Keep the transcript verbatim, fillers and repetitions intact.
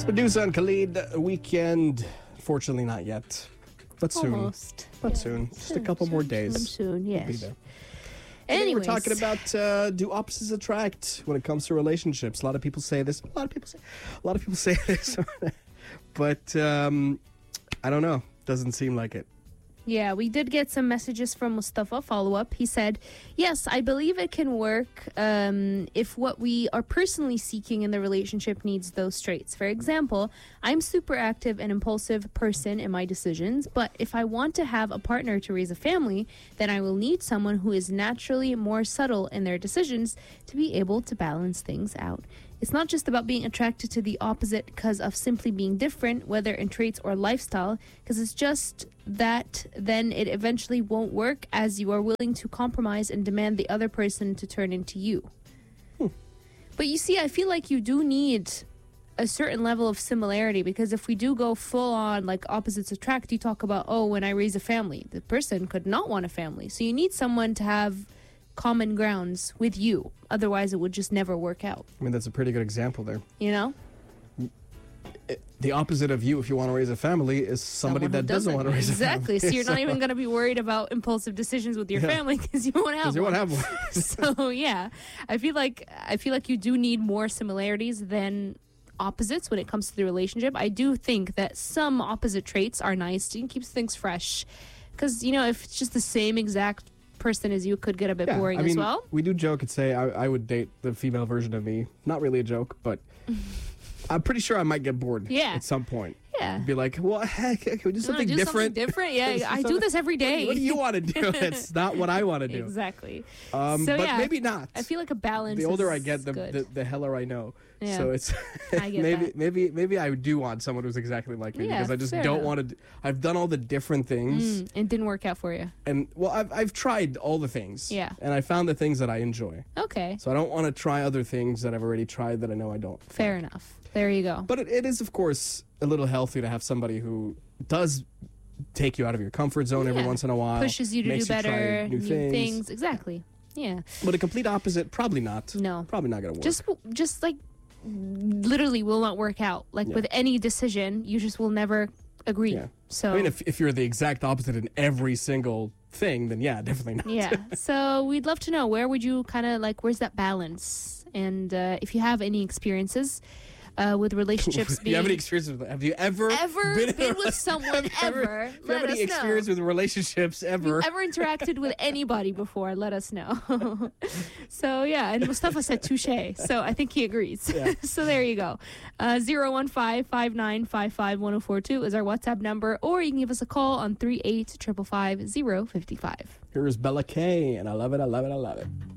Medusa and Khalid, Weekend. Fortunately, not yet, but soon. Almost. But Yeah. soon. Just Soon, a couple soon, more days. Soon, soon, We'll be yes. there. Today Anyways. we're talking about uh, do opposites attract when it comes to relationships. A lot of people say this. A lot of people say. A lot of people say this, but um, I don't know. Doesn't seem like it. Yeah, we did get some messages from Mustafa, follow-up. He said, yes, I believe it can work um, if what we are personally seeking in the relationship needs those traits. For example, I'm super active and impulsive person in my decisions, but if I want to have a partner to raise a family, then I will need someone who is naturally more subtle in their decisions to be able to balance things out. It's not just about being attracted to the opposite because of simply being different, whether in traits or lifestyle, because it's just that then it eventually won't work as you are willing to compromise and demand the other person to turn into you. Hmm. But you see, I feel like you do need a certain level of similarity, because if we do go full on like opposites attract, you talk about, oh, when I raise a family, the person could not want a family. So you need someone to have common grounds with you. Otherwise, it would just never work out. I mean, that's a pretty good example there. You know? It, the opposite of you, if you want to raise a family, is somebody Someone who that doesn't, want to raise exactly. a family. So you're not even going to be worried about impulsive decisions with your Yeah. family because you won't have Because you one. won't have one. So yeah, I feel like I feel like you do need more similarities than opposites when it comes to the relationship. I do think that some opposite traits are nice. It keeps things fresh. Because, you know, if it's just the same exact person as you, it could get a bit Yeah, boring I mean, as well. we do joke and say I, I would date the female version of me. Not really a joke, but I'm pretty sure I might get bored Yeah. at some point. Yeah. Be like, well, heck, can we do You wanna something do different? Something different? Yeah, Let's do I do something- this every day. What do you want to do? It's not what I want to do. Exactly. Um, So, but yeah, maybe not. I feel like a balance. the older is I get, the, good. the the heller I know. Yeah. So it's I get maybe that. maybe maybe I do want someone who's exactly like me Yeah, because I just fair don't enough. want to. I've done all the different things, Mm, it didn't work out for you. and well, I've I've tried all the things. Yeah. And I found the things that I enjoy. Okay. So I don't want to try other things that I've already tried that I know I don't. Fair enough. There you go. But it, it is, of course, a little healthy to have somebody who does take you out of your comfort zone every Yeah. once in a while. Pushes you to makes do you try better, new, new things. things. Exactly. Yeah. But a complete opposite, probably not. No. Probably not going to work. Just, just like, literally will not work out. Like Yeah. with any decision, you just will never agree. Yeah. So. I mean, if, if you're the exact opposite in every single thing, then yeah, definitely not. yeah. So we'd love to know, where would you kind of like, where's that balance? And uh, if you have any experiences uh, with relationships Do being you have any experience with Have you ever ever been, been, with someone have you ever, ever? Do you Let have any us know. experience with relationships If ever? you've ever interacted with anybody before, let us know. So yeah, and Mustafa said touche, so I think he agrees. Yeah. So there you go. Uh, zero one five, five nine five five, one oh four two is our WhatsApp number, or you can give us a call on three eight five five, five zero five five. Here's Bella K, and I love it, I love it, I love it.